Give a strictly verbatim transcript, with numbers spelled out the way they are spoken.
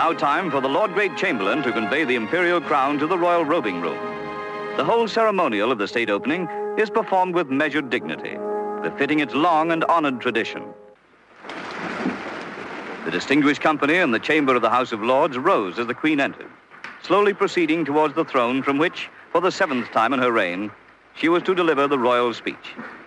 Now time for the Lord Great Chamberlain to convey the imperial crown to the royal robing room. The whole ceremonial of the state opening is performed with measured dignity, befitting its long and honored tradition. The distinguished company in the chamber of the House of Lords rose as the Queen entered, slowly proceeding towards the throne from which, for the seventh time in her reign, she was to deliver the royal speech.